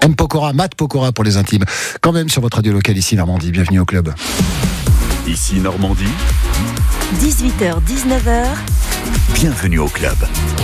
M. Pokora, Matt Pokora pour les intimes. Quand même sur votre radio locale ici Normandie. Bienvenue au club. Ici Normandie. 18h, 19h. Bienvenue au club.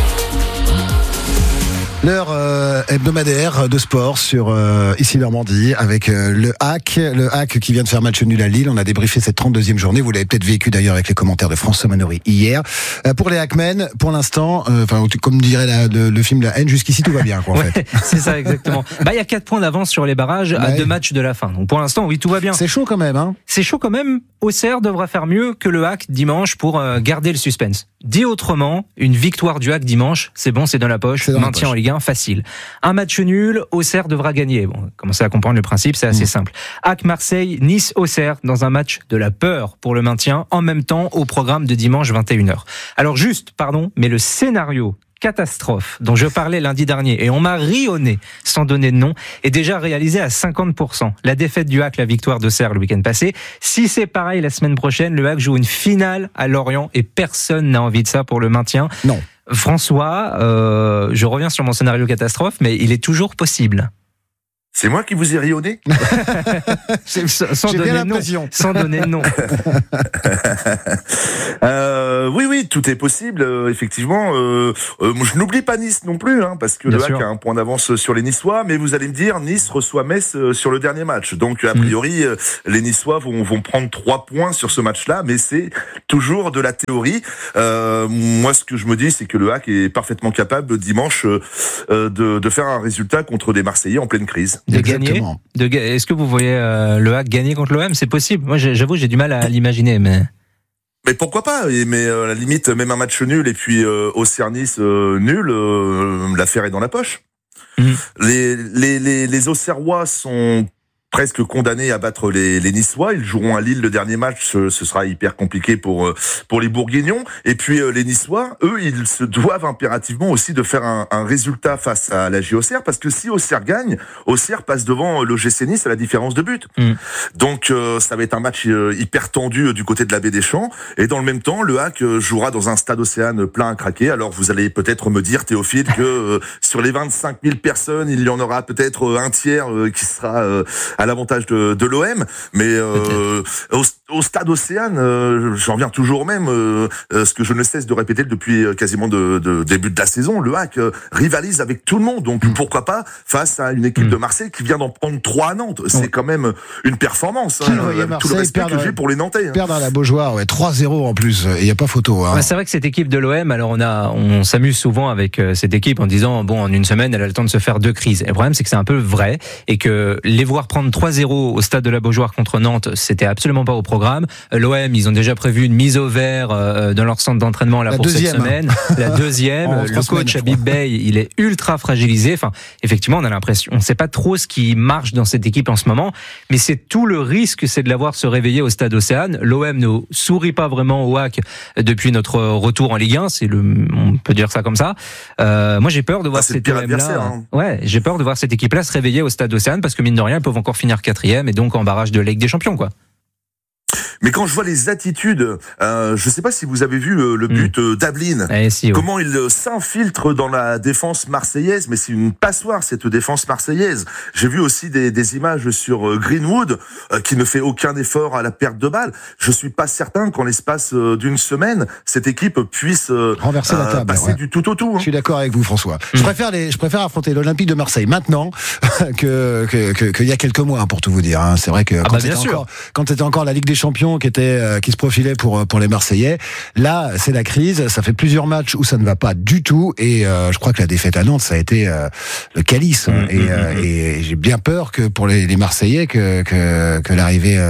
L'heure hebdomadaire de sport sur ici Normandie avec le HAC qui vient de faire match nul à Lille. On a débriefé cette 32e journée. Vous l'avez peut-être vécu d'ailleurs avec les commentaires de François Manori hier. Pour les Hackmen, pour l'instant, comme dirait le film La haine, jusqu'ici tout va bien quoi, en fait. C'est ça exactement. Il y a 4 points d'avance sur les barrages à 2 matchs de la fin. Donc pour l'instant, oui, tout va bien. C'est chaud quand même, hein. C'est chaud quand même. Auxerre devra faire mieux que le HAC dimanche pour garder le suspense. Dit autrement, une victoire du HAC dimanche, c'est bon, c'est dans la poche. Maintien en Ligue 1, facile. Un match nul, Auxerre devra gagner. Bon, commencez à comprendre le principe, c'est assez simple. HAC Marseille, Nice Auxerre dans un match de la peur pour le maintien, en même temps au programme de dimanche 21h. Alors mais le scénario catastrophe dont je parlais lundi dernier et on m'a ri au nez sans donner de nom est déjà réalisé à 50%. La défaite du HAC, la victoire d'Auxerre le week-end passé. Si c'est pareil la semaine prochaine, le HAC joue une finale à Lorient et personne n'a envie de ça pour le maintien. Non. François, je reviens sur mon scénario catastrophe, mais il est toujours possible. C'est moi qui vous ai ri au nez. Sans donner de nom. Oui, tout est possible. Effectivement, je n'oublie pas Nice non plus, parce que le HAC a un point d'avance sur les Niçois. Mais vous allez me dire, Nice reçoit Metz sur le dernier match. Donc a priori, les Niçois vont prendre 3 points sur ce match-là, mais c'est toujours de la théorie. Moi, ce que je me dis, c'est que le HAC est parfaitement capable dimanche de faire un résultat contre des Marseillais en pleine crise. De gagner. Est-ce que vous voyez le HAC gagner contre l'OM? C'est possible. Moi, j'avoue, j'ai du mal à l'imaginer, mais pourquoi pas? Mais à la limite, même un match nul et puis Auxerre-Nice nul, l'affaire est dans la poche. Les Auxerrois sont presque condamnés à battre les Niçois. Ils joueront à Lille le dernier match. Ce sera hyper compliqué pour les Bourguignons. Et puis les Niçois, eux, ils se doivent impérativement aussi de faire un résultat face à la JOCR, parce que si Auxerre gagne, Auxerre passe devant l'OGC Nice à la différence de but. Donc ça va être un match hyper tendu du côté de la Baie des Champs. Et dans le même temps, le HAC jouera dans un stade Océane plein à craquer. Alors vous allez peut-être me dire, Théophile, que sur les 25 000 personnes, il y en aura peut-être un tiers qui sera à l'avantage de l'OM, mais au stade Océane, j'en viens toujours même, ce que je ne cesse de répéter depuis quasiment de début de la saison, le HAC rivalise avec tout le monde, donc pourquoi pas face à une équipe de Marseille qui vient d'en prendre 3 à Nantes. C'est quand même une performance, avec tout le respect que j'ai pour les Nantais. Perdre à la Beaujoire, 3-0 en plus, il n'y a pas photo. C'est vrai que cette équipe de l'OM, alors on s'amuse souvent avec cette équipe en disant, en une semaine, elle a le temps de se faire 2 crises. Et le problème, c'est que c'est un peu vrai, et que les voir prendre 3-0 au stade de la Beaujoire contre Nantes, c'était absolument pas au programme. L'OM, ils ont déjà prévu une mise au vert dans leur centre d'entraînement pour cette semaine. La deuxième, le coach Habib Bey, il est ultra fragilisé. Enfin, effectivement, on a l'impression, on sait pas trop ce qui marche dans cette équipe en ce moment, mais c'est tout le risque, c'est de l'avoir se réveiller au stade Océane. L'OM ne sourit pas vraiment au HAC depuis notre retour en Ligue 1, on peut dire ça comme ça. Moi, j'ai peur de voir cette OM-là. J'ai peur de voir cette équipe-là se réveiller au stade Océane, parce que mine de rien, ils peuvent encore finir 4e et donc en barrage de Ligue des Champions, quoi. Mais quand je vois les attitudes, je sais pas si vous avez vu le but d'Ablin, comment il s'infiltre dans la défense marseillaise, mais c'est une passoire cette défense marseillaise. J'ai vu aussi des images sur Greenwood qui ne fait aucun effort à la perte de balle. Je suis pas certain qu'en l'espace d'une semaine, cette équipe puisse renverser la table, passer du tout au tout. Je suis d'accord avec vous, François. Je préfère affronter l'Olympique de Marseille maintenant qu'il y a quelques mois, pour tout vous dire. C'est vrai que quand c'était encore la Ligue des Champions qui se profilait pour les Marseillais, là c'est la crise. Ça fait plusieurs matchs où ça ne va pas du tout, et je crois que la défaite à Nantes, ça a été le calice. Et j'ai bien peur que pour les Marseillais que l'arrivée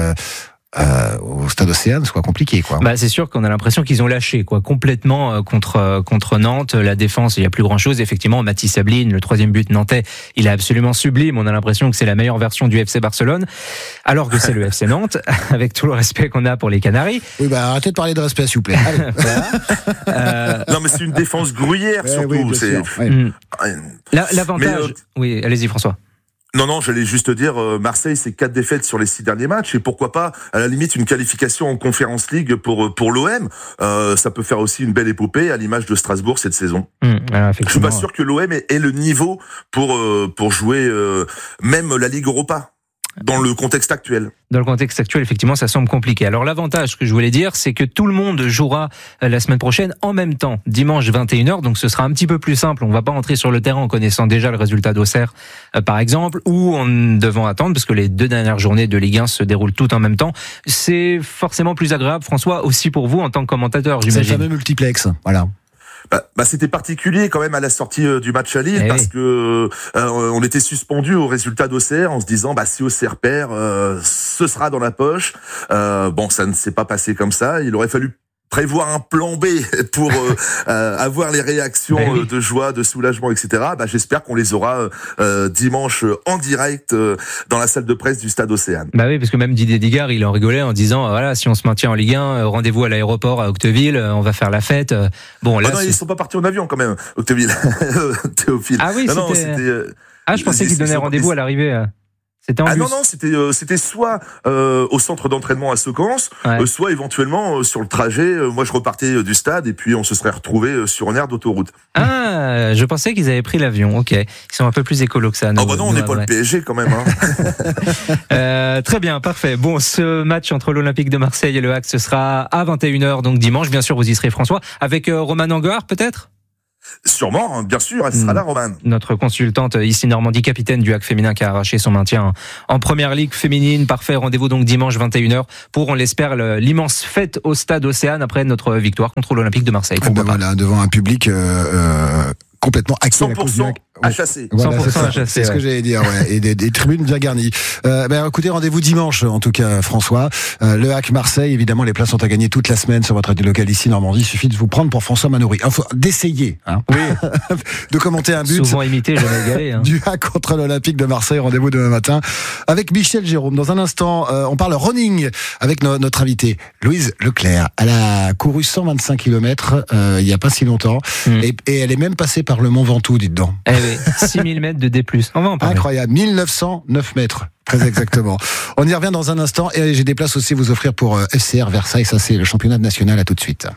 au stade Océane soit compliqué, quoi. C'est sûr qu'on a l'impression qu'ils ont lâché, quoi, complètement contre Nantes. La défense, il y a plus grand chose. Effectivement, Mathis Ablin, le 3e but nantais, il est absolument sublime. On a l'impression que c'est la meilleure version du FC Barcelone, alors que c'est le FC Nantes, avec tout le respect qu'on a pour les Canaries. Oui, arrêtez de parler de respect, s'il vous plaît. Non, mais c'est une défense gruyère, surtout. Oui, c'est... L'avantage. Oui, allez-y, François. Non, j'allais juste dire, Marseille, c'est 4 défaites sur les 6 derniers matchs, et pourquoi pas, à la limite, une qualification en Conference League pour l'OM. Ça peut faire aussi une belle épopée, à l'image de Strasbourg cette saison. Je suis pas sûr que l'OM ait le niveau pour jouer même la Ligue Europa. Dans le contexte actuel. Dans le contexte actuel, effectivement, ça semble compliqué. Alors l'avantage que je voulais dire, c'est que tout le monde jouera la semaine prochaine en même temps, dimanche 21h, donc ce sera un petit peu plus simple. On va pas entrer sur le terrain en connaissant déjà le résultat d'Auxerre, par exemple, ou en devant attendre, parce que les 2 dernières journées de Ligue 1 se déroulent toutes en même temps. C'est forcément plus agréable, François, aussi pour vous en tant que commentateur, j'imagine. C'est le fameux multiplex, voilà. C'était particulier quand même à la sortie du match à Lille, parce que on était suspendu au résultat d'Auxerre en se disant si Auxerre perd, ce sera dans la poche. Ça ne s'est pas passé comme ça. Il aurait fallu prévoir un plan B pour avoir les réactions de joie, de soulagement, etc. J'espère qu'on les aura dimanche en direct dans la salle de presse du stade Océane. Oui, parce que même Didier Digard, il en rigolait en disant voilà, si on se maintient en Ligue 1, rendez-vous à l'aéroport à Octeville, on va faire la fête. Non, ils sont pas partis en avion quand même, Octeville. Théophile. Ah oui, c'était... je pensais qu'ils donnaient rendez-vous à l'arrivée. C'était en bus. Non, c'était soit au centre d'entraînement à Secance, soit éventuellement sur le trajet. Moi, je repartais du stade et puis on se serait retrouvés sur une aire d'autoroute. Je pensais qu'ils avaient pris l'avion. Ok, ils sont un peu plus écolos que ça. On n'est pas le PSG quand même. Très bien, parfait. Bon, ce match entre l'Olympique de Marseille et le HAC, ce sera à 21h, donc dimanche. Bien sûr, vous y serez, François, avec Roman Anguard, peut-être ? Sûrement, bien sûr, elle sera là, Roman. Notre consultante ici Normandie, capitaine du HAC féminin qui a arraché son maintien en première ligue féminine. Parfait, rendez-vous donc dimanche 21h pour, on l'espère, l'immense fête au stade Océane après notre victoire contre l'Olympique de Marseille. Devant un public complètement axé 100% à chasser. Voilà, 100% à chasser. C'est ce que j'allais dire, et des tribunes bien garnies. Écoutez, rendez-vous dimanche, en tout cas, François. Le HAC Marseille, évidemment, les places sont à gagner toute la semaine sur votre radio locale ici, Normandie. Il suffit de vous prendre pour François Manoury. D'essayer, de commenter un but. Souvent imité, jamais égalé. Du HAC contre l'Olympique de Marseille. Rendez-vous demain matin avec Michel Jérôme. Dans un instant, on parle running avec notre invitée, Louise Leclerc. Elle a couru 125 km il n'y a pas si longtemps. Et elle est même passée par le Mont Ventoux, dites donc. 6000 mètres de D+. On va en parler. Incroyable, 1909 mètres. Très exactement. On y revient dans un instant et j'ai des places aussi à vous offrir pour FCR Versailles. Ça, c'est le championnat national. À tout de suite.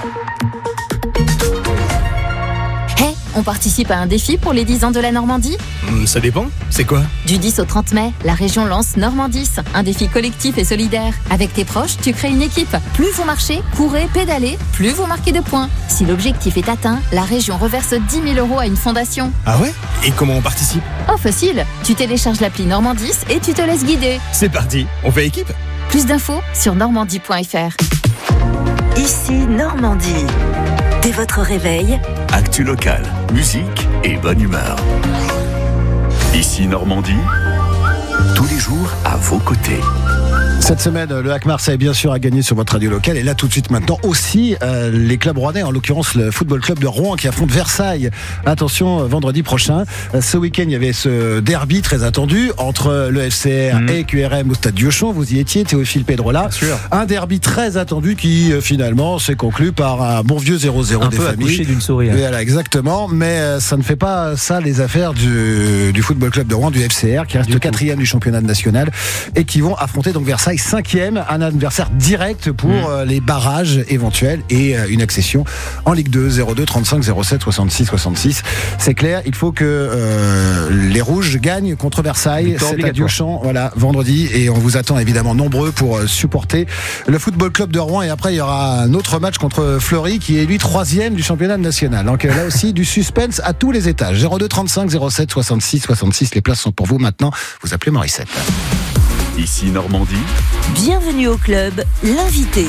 On participe à un défi pour les 10 ans de la Normandie ? Ça dépend, c'est quoi ? Du 10 au 30 mai, la région lance Normandis, un défi collectif et solidaire. Avec tes proches, tu crées une équipe. Plus vous marchez, courez, pédalez, plus vous marquez de points. Si l'objectif est atteint, la région reverse 10 000 € à une fondation. Ah ouais ? Et comment on participe ? Facile. Tu télécharges l'appli Normandis et tu te laisses guider. C'est parti, on fait équipe ? Plus d'infos sur normandie.fr. Ici Normandie. Dès votre réveil, actu locale, musique et bonne humeur. Ici Normandie, tous les jours à vos côtés. Cette semaine, le HAC Marseille, bien sûr, a gagné sur votre radio locale. Et là, tout de suite maintenant, aussi, les clubs rouennais, en l'occurrence le Football Club de Rouen qui affronte Versailles. Attention, vendredi prochain. Ce week-end, il y avait ce derby très attendu entre le FCR et QRM au stade Diochon. Vous y étiez, Théophile Pedrola. Un derby très attendu qui, finalement, s'est conclu par un bon vieux 0-0 un des peu familles. Accouché d'une souris. Voilà, exactement. Mais ça ne fait pas ça les affaires du Football Club de Rouen, du FCR, qui reste 4e du championnat national et qui vont affronter donc Versailles 5e, un adversaire direct pour les barrages éventuels et une accession en Ligue 2. 02 35 07 66 66. C'est clair, il faut que les Rouges gagnent contre Versailles. C'est à Diochon, voilà, vendredi, et on vous attend évidemment nombreux pour supporter le Football Club de Rouen. Et après, il y aura un autre match contre Fleury qui est lui 3e du championnat national. Donc là aussi, du suspense à tous les étages. 02 35 07 66 66. Les places sont pour vous maintenant. Vous appelez Morissette. Ici Normandie. Bienvenue au club, l'invité.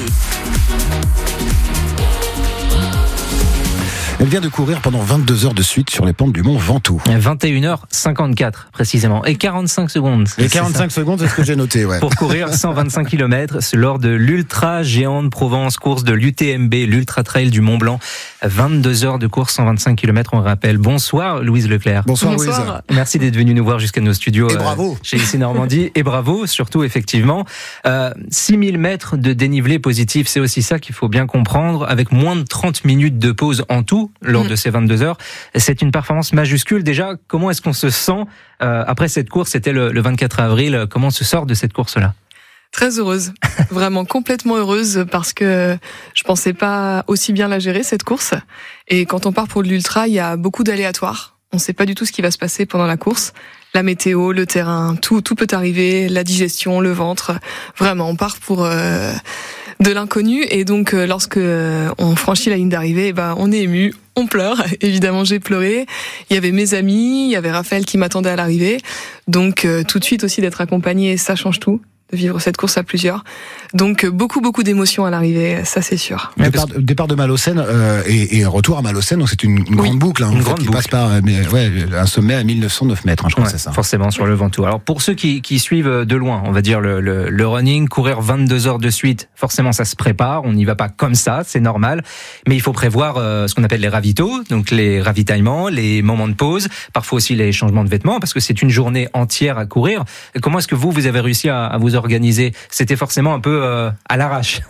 Elle vient de courir pendant 22 heures de suite sur les pentes du Mont Ventoux. 21h54 précisément. Et 45 secondes. Et 45 secondes, c'est ce que j'ai noté, ouais. Pour courir 125 km lors de l'Ultra Géant de Provence, course de l'UTMB, l'Ultra Trail du Mont Blanc. 22 heures de course, 125 km, on rappelle. Bonsoir Louise Leclerc. Bonsoir Louise. Merci d'être venue nous voir jusqu'à nos studios. Et bravo. Chez ici Normandie. Et bravo, surtout effectivement. 6000 mètres de dénivelé positif, c'est aussi ça qu'il faut bien comprendre, avec moins de 30 minutes de pause en tout. chrono lors de ces 22 heures. C'est une performance majuscule. Déjà, comment est-ce qu'on se sent après cette course? C'était le 24 avril. Comment on se sort de cette course-là? Très heureuse, vraiment complètement heureuse parce que je pensais pas aussi bien la gérer cette course. Et quand on part pour de l'ultra, il y a beaucoup d'aléatoires. On sait pas du tout ce qui va se passer pendant la course. La météo, le terrain, tout peut arriver, la digestion, le ventre. Vraiment, on part pour de l'inconnu. Et donc, lorsque on franchit la ligne d'arrivée, on est ému, on pleure. Évidemment, j'ai pleuré. Il y avait mes amis, il y avait Raphaël qui m'attendait à l'arrivée. Donc, tout de suite aussi d'être accompagné, ça change tout. De vivre cette course à plusieurs. Donc beaucoup d'émotions à l'arrivée, ça c'est sûr. Départ de Malaucène et retour à Malaucène, donc c'est une grande boucle. Une grande boucle. Passe par un sommet à 1909 mètres, je crois que c'est ça. Forcément sur le Ventoux. Alors pour ceux qui suivent de loin, on va dire le running, courir 22 heures de suite, forcément ça se prépare, on n'y va pas comme ça, c'est normal, mais il faut prévoir ce qu'on appelle les ravitaux, donc les ravitaillements, les moments de pause, parfois aussi les changements de vêtements, parce que c'est une journée entière à courir. Comment est-ce que vous avez réussi à vous organiser? C'était forcément un peu à l'arrache.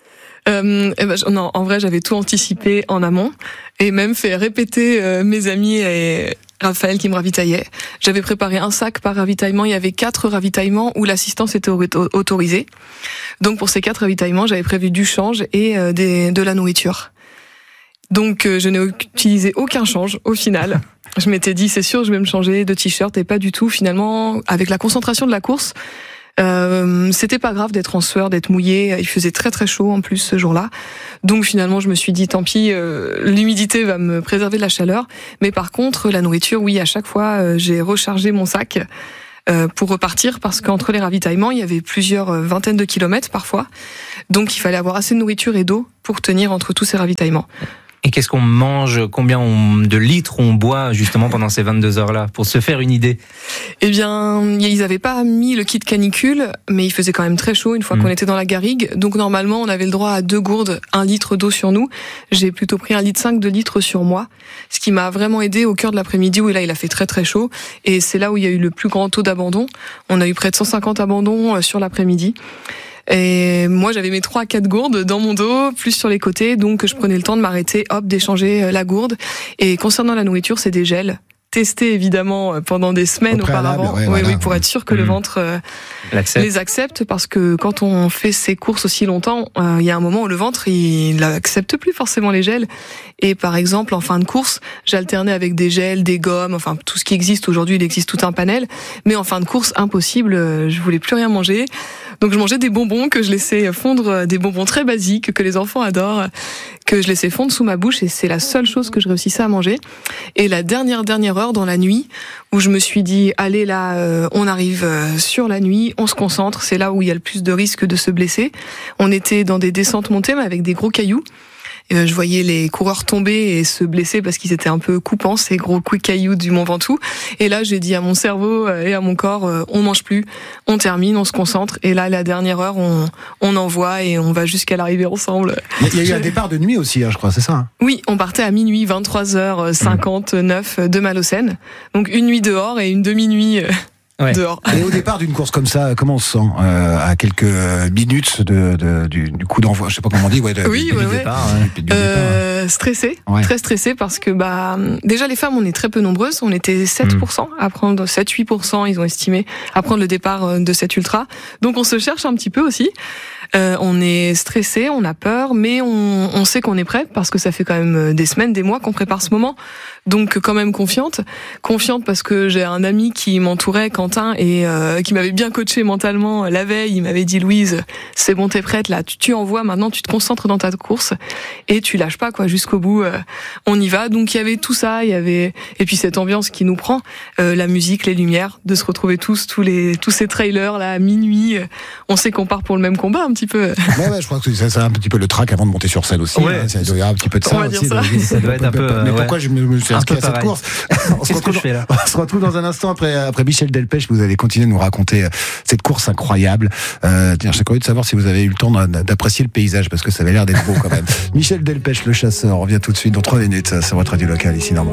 Non, en vrai, j'avais tout anticipé en amont et même fait répéter mes amis et Raphaël qui me ravitaillait. J'avais préparé un sac par ravitaillement. Il y avait 4 ravitaillements où l'assistance était autorisée. Donc pour ces 4 ravitaillements, j'avais prévu du change et de la nourriture. Donc je n'ai utilisé aucun change au final. Je m'étais dit, c'est sûr, je vais me changer de t-shirt et pas du tout. Finalement, avec la concentration de la course, c'était pas grave d'être en sueur, d'être mouillé. Il faisait très très chaud en plus ce jour-là. Donc finalement, je me suis dit tant pis, l'humidité va me préserver de la chaleur. Mais par contre, la nourriture, oui, à chaque fois, j'ai rechargé mon sac pour repartir parce qu'entre les ravitaillements, il y avait plusieurs vingtaines de kilomètres parfois. Donc il fallait avoir assez de nourriture et d'eau pour tenir entre tous ces ravitaillements. Et qu'est-ce qu'on mange, combien de litres on boit justement pendant ces 22 heures-là, pour se faire une idée? Eh bien, ils n'avaient pas mis le kit canicule, mais il faisait quand même très chaud une fois qu'on était dans la garrigue. Donc normalement, on avait le droit à 2 gourdes, 1 litre d'eau sur nous. J'ai plutôt pris 1,5 litre de litre sur moi, ce qui m'a vraiment aidé au cœur de l'après-midi où là, il a fait très très chaud. Et c'est là où il y a eu le plus grand taux d'abandon. On a eu près de 150 abandons sur l'après-midi. Et moi, j'avais mes 3 à 4 gourdes dans mon dos, plus sur les côtés, donc je prenais le temps de m'arrêter, d'échanger la gourde. Et concernant la nourriture, c'est des gels. Testés évidemment pendant des semaines auparavant, oui, pour être sûr que le ventre les accepte, parce que quand on fait ses courses aussi longtemps, il y a un moment où le ventre il n'accepte plus forcément les gels. Et par exemple, en fin de course, j'alternais avec des gels, des gommes, enfin tout ce qui existe aujourd'hui, il existe tout un panel. Mais en fin de course, impossible, je voulais plus rien manger. Donc je mangeais des bonbons que je laissais fondre, des bonbons très basiques que les enfants adorent, que je laissais fondre sous ma bouche, et c'est la seule chose que je réussissais à manger. Et la dernière heure dans la nuit, où je me suis dit, allez là, on arrive sur la nuit, on se concentre, c'est là où il y a le plus de risque de se blesser. On était dans des descentes montées, mais avec des gros cailloux. Je voyais les coureurs tomber et se blesser parce qu'ils étaient un peu coupants, ces gros cailloux du Mont Ventoux. Et là, j'ai dit à mon cerveau et à mon corps, on mange plus, on termine, on se concentre. Et là, la dernière heure, on envoie et on va jusqu'à l'arrivée ensemble. Il y a eu un départ de nuit aussi, je crois, c'est ça? Oui, on partait à minuit, 23h59 de Malaucène. Donc une nuit dehors et une demi-nuit dehors. Et au départ d'une course comme ça, comment on se sent à quelques minutes du coup d'envoi, je sais pas comment on dit, du départ, stressé, très stressé parce que déjà les femmes, on est très peu nombreuses, on était 7% à prendre, 7-8% ils ont estimé à prendre le départ de cet ultra. Donc on se cherche un petit peu aussi. On est stressé, on a peur, mais on sait qu'on est prêt parce que ça fait quand même des semaines, des mois qu'on prépare ce moment. Donc quand même confiante parce que j'ai un ami qui m'entourait, Quentin, et qui m'avait bien coaché mentalement la veille. Il m'avait dit, Louise, c'est bon, t'es prête là, tu envoies maintenant, tu te concentres dans ta course et tu lâches pas jusqu'au bout. On y va. Donc il y avait tout ça, et puis cette ambiance qui nous prend, la musique, les lumières, de se retrouver tous ces trailers là à minuit. On sait qu'on part pour le même combat un petit peu. Ouais, je crois que c'est un petit peu le track avant de monter sur scène aussi. Ouais, il doit y avoir un petit peu de ça aussi. Ça doit être un peu. Mais pourquoi je me suis inscrit à cette course? On se retrouve dans un instant après Michel Delpech. Vous allez continuer de nous raconter cette course incroyable. Je suis curieux de savoir si vous avez eu le temps d'apprécier le paysage, parce que ça avait l'air d'être beau quand même. Michel Delpech, le chasseur, on revient tout de suite dans 3 minutes sur votre radio locale ici Normandie.